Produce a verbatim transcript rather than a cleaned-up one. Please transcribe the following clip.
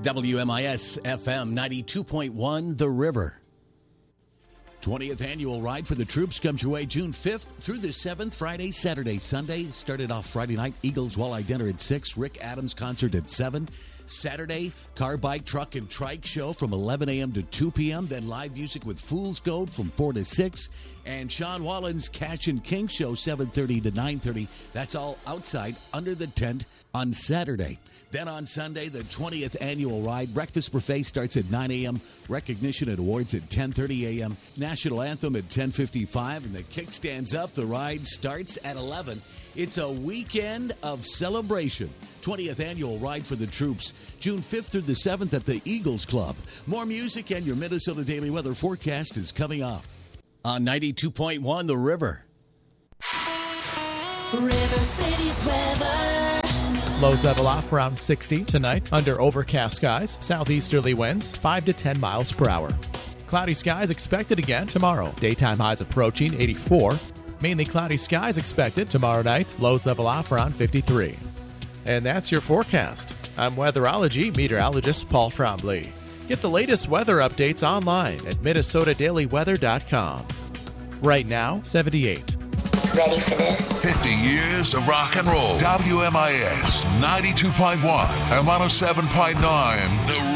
W M I S F M ninety-two point one, The River. twentieth annual Ride for the Troops comes your way June fifth through the seventh, Friday, Saturday, Sunday. Started off Friday night, Eagles Walleye Dinner at six, Rick Adams concert at seven. Saturday, car, bike, truck, and trike show from eleven a.m. to two p.m. Then live music with Fool's Gold from four to six. And Sean Wallen's Cash and King show, seven thirty to nine thirty. That's all outside under the tent on Saturday. Then on Sunday, the twentieth annual Ride. Breakfast buffet starts at nine a.m. Recognition and awards at ten thirty a.m. National Anthem at ten fifty-five. And the kickstand's up. The ride starts at eleven. It's a weekend of celebration. twentieth annual Ride for the Troops. June fifth through the seventh at the Eagles Club. More music and your Minnesota Daily Weather forecast is coming up on ninety-two point one, The River. River City's weather. Lows level off around sixty tonight under overcast skies. Southeasterly winds five to ten miles per hour. Cloudy skies expected again tomorrow. Daytime highs approaching eighty-four. Mainly cloudy skies expected tomorrow night. Lows level off around fifty-three. And that's your forecast. I'm weatherology meteorologist Paul Trombley. Get the latest weather updates online at Minnesota Daily Weather dot com. Right now, seventy-eight. Ready for this? fifty years of rock and roll. W M I S ninety-two point one and one oh seven point nine, The